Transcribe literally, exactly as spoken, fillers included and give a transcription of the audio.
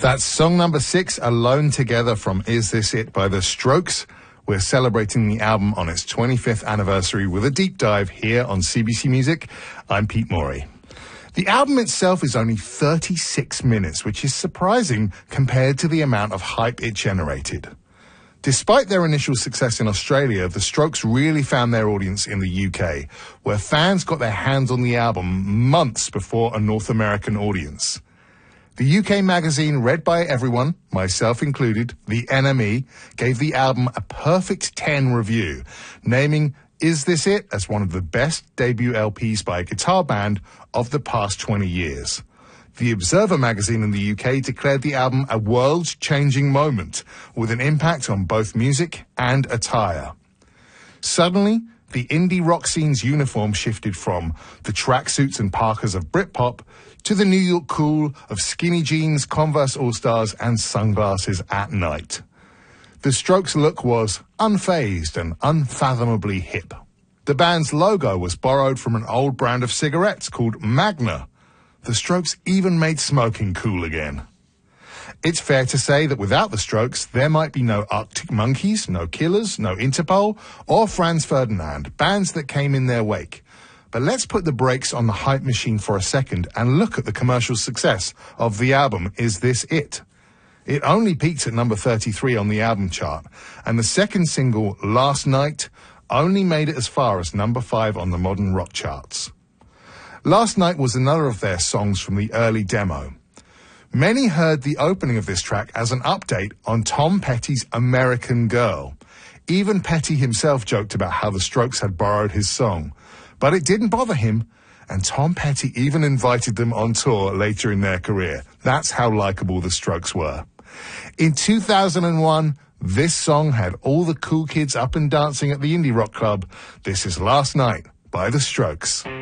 That's song number six, Alone Together, from Is This It by The Strokes. We're celebrating the album on its twenty-fifth anniversary with a deep dive here on C B C Music. I'm Pete Morey. The album itself is only thirty-six minutes, which is surprising compared to the amount of hype it generated. Despite their initial success in Australia, The Strokes really found their audience in the U K, where fans got their hands on the album months before a North American audience. The U K magazine read by everyone, myself included, the N M E, gave the album a perfect ten review, naming Is This It as one of the best debut L Ps by a guitar band of the past twenty years. The Observer magazine in the U K declared the album a world-changing moment, with an impact on both music and attire. Suddenly, the indie rock scene's uniform shifted from the tracksuits and parkas of Britpop to the New York cool of skinny jeans, Converse All-Stars, and sunglasses at night. The Strokes' look was unfazed and unfathomably hip. The band's logo was borrowed from an old brand of cigarettes called Magna. The Strokes even made smoking cool again. It's fair to say that without The Strokes, there might be no Arctic Monkeys, no Killers, no Interpol, or Franz Ferdinand, bands that came in their wake. But let's put the brakes on the hype machine for a second and look at the commercial success of the album Is This It? It only peaked at number thirty-three on the album chart, and the second single, Last Night, only made it as far as number five on the modern rock charts. Last Night was another of their songs from the early demo. Many heard the opening of this track as an update on Tom Petty's American Girl. Even Petty himself joked about how the Strokes had borrowed his song. But it didn't bother him, and Tom Petty even invited them on tour later in their career. That's how likable the Strokes were. In two thousand one, this song had all the cool kids up and dancing at the Indie Rock Club. This is Last Night by The Strokes.